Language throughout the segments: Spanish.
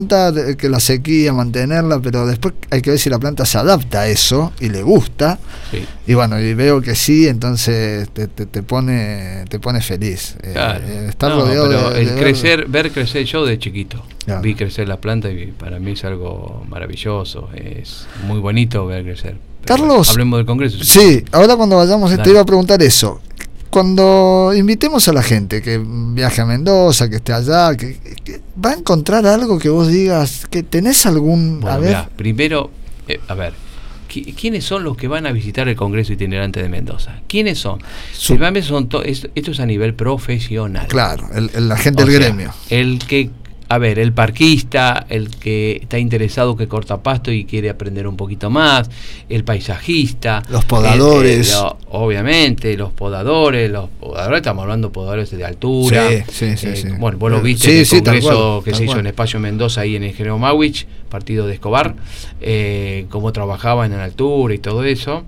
que la sequía, mantenerla, pero después hay que ver si la planta se adapta a eso y le gusta. Sí. Y bueno, y veo que sí, entonces te pone feliz. Claro. Estar rodeado pero de ver crecer, yo de chiquito claro. Vi crecer la planta y para mí es algo maravilloso, es muy bonito ver crecer. Carlos, bueno, hablemos del Congreso. Sí, ahora cuando vayamos te iba a preguntar eso. Cuando invitemos a la gente que viaje a Mendoza, que esté allá, que va a encontrar algo que vos digas, que tenés algún... Bueno, mirá, primero, a ver, ¿quiénes son los que van a visitar el Congreso Itinerante de Mendoza? ¿Quiénes son? Esto es a nivel profesional. Claro, la gente del gremio. El parquista, el que está interesado, que corta pasto y quiere aprender un poquito más, el paisajista, los podadores, obviamente, los podadores, estamos hablando de podadores de altura. Sí. Bueno, vos lo viste en el congreso que se hizo en Espacio Mendoza, ahí en el Ingeniero Mawich, partido de Escobar, cómo trabajaban en altura y todo eso.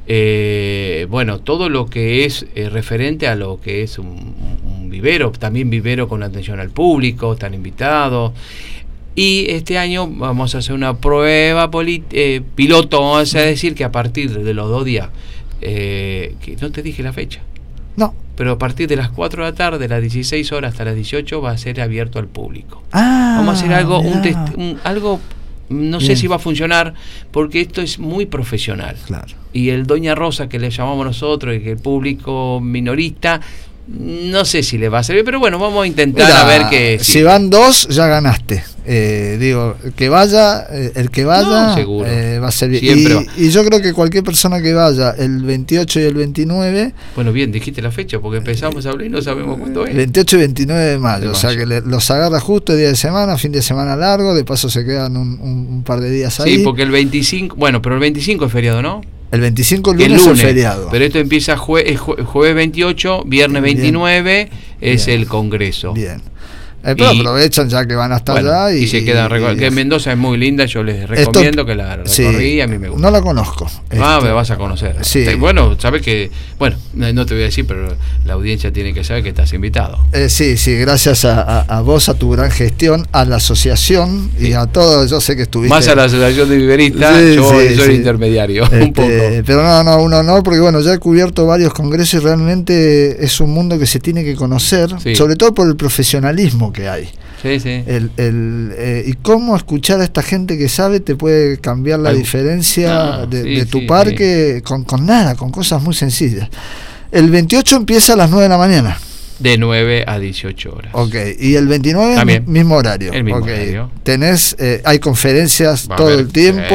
Bueno, todo lo que es referente a lo que es un vivero, también vivero con atención al público, están invitados. Y este año vamos a hacer una prueba piloto, vamos a decir que a partir de los 2 días, que no te dije la fecha. No. Pero a partir de las 4 de la tarde, de las 16 horas hasta las 18, va a ser abierto al público. Vamos a hacer algo, algo. No sé si va a funcionar, porque esto es muy profesional. Claro. Y el Doña Rosa, que le llamamos nosotros, y que el público minorista, no sé si le va a servir, pero bueno, vamos a intentar a ver que... Si van 2, ya ganaste. Digo, el que vaya seguro. Va a ser bien. Siempre y yo creo que cualquier persona que vaya el 28 y el 29... Bueno, bien, dijiste la fecha, porque empezamos a hablar y no sabemos cuándo es. 28 y 29 de mayo, o sea que los agarra justo el día de semana, fin de semana largo, de paso se quedan un par de días ahí. Sí, porque el 25, bueno, pero el 25 es feriado, ¿no? El 25 el lunes es feriado. Pero esto empieza jueves 28, viernes 29 es el Congreso. Bien. Pero aprovechan ya que van hasta allá y se quedan. Que Mendoza es muy linda, yo les recomiendo que la recorrí, a mí me gusta. No la conozco. Me vas a conocer. Sí. Bueno, sabes que, no te voy a decir, pero la audiencia tiene que saber que estás invitado. Sí, gracias a vos, a tu gran gestión, a la asociación y a todos, yo sé que estuviste... Más a la asociación de viveristas, yo soy intermediario, un poco. Pero no, un honor, porque ya he cubierto varios congresos y realmente es un mundo que se tiene que conocer, sobre todo por el profesionalismo que hay. Sí. Y cómo escuchar a esta gente que sabe te puede cambiar la diferencia de tu parque. Con nada, con cosas muy sencillas. El 28 empieza a las 9 de la mañana. De 9 a 18 horas. Ok, y el 29 también mismo horario. El mismo horario. Tenés, hay conferencias todo el tiempo.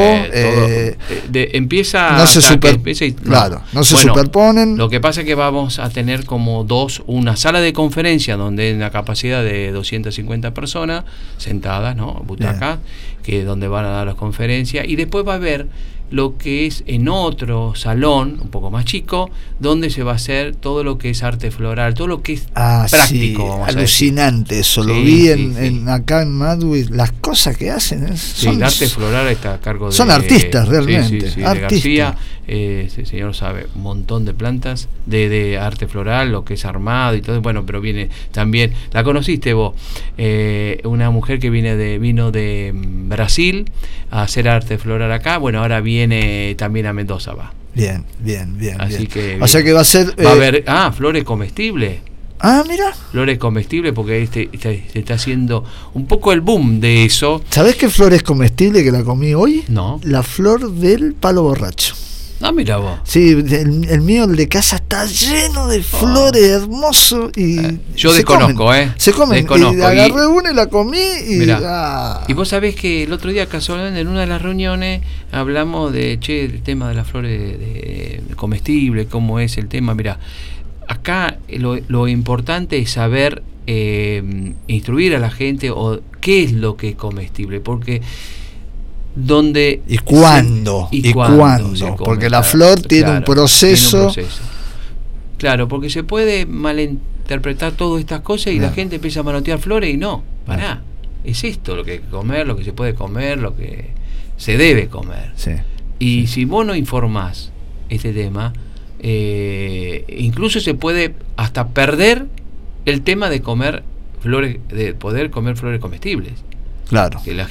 Empieza no se no se superponen. Lo que pasa es que vamos a tener como una sala de conferencia donde hay una capacidad de 250 personas sentadas, ¿no? Butacas, que donde van a dar las conferencias, y después va a haber lo que es en otro salón un poco más chico, donde se va a hacer todo lo que es arte floral, todo lo que es práctico. Alucinante eso, lo vi acá en Madrid, las cosas que hacen el arte floral está a cargo de... Son artistas realmente. De García, ese señor sabe un montón de plantas, de arte floral, lo que es armado y todo, pero viene también, la conociste vos, una mujer que vino de Brasil a hacer arte floral acá, ahora viene también a Mendoza, va. Bien. Así que o sea que va a ser... Va a haber flores comestibles. Mira. Flores comestibles, porque se está haciendo un poco el boom de eso. ¿Sabés qué flor es comestible que la comí hoy? No. La flor del palo borracho. Mira vos. Sí, el mío, el de casa, está lleno de flores, hermoso. Y yo desconozco, Se comen. Desconozco. Y agarré una y la comí. Y vos sabés que el otro día, casualmente, en una de las reuniones, hablamos del tema de las flores comestibles, cómo es el tema. Mirá, acá lo importante es saber instruir a la gente o qué es lo que es comestible, porque cuándo, porque la flor tiene un proceso. Claro, porque se puede malinterpretar todas estas cosas y la gente empieza a manotear flores y es esto lo que hay que comer, lo que se puede comer, lo que se debe comer. Si vos no informás este tema, incluso se puede hasta perder el tema de comer flores, de poder comer flores comestibles. Claro. Que la